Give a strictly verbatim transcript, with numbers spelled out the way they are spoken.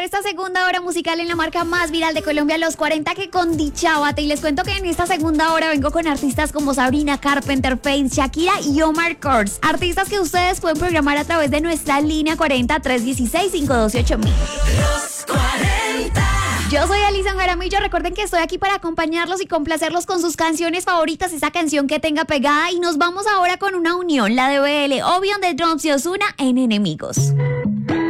arrancar esta segunda hora musical en la marca más viral de Colombia, Los cuarenta, que con dicha bate. Y les cuento que en esta segunda hora vengo con artistas como Sabrina Carpenter, Faith, Shakira y Omar Kurz. Artistas que ustedes pueden programar a través de nuestra línea cuarenta, tres uno seis, cinco dos ocho mil. Los cuarenta. Yo soy Alison Jaramillo. Recuerden que estoy aquí para acompañarlos y complacerlos con sus canciones favoritas, esa canción que tenga pegada. Y nos vamos ahora con una unión, la de B L, Obion de Drums y Ozuna en Enemigos.